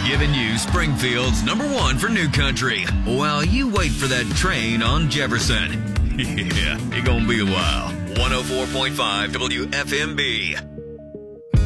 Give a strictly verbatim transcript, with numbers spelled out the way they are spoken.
Giving you Springfield's number one for new country while you wait for that train on Jefferson. Yeah, it's gonna be a while. one oh four point five W F M B.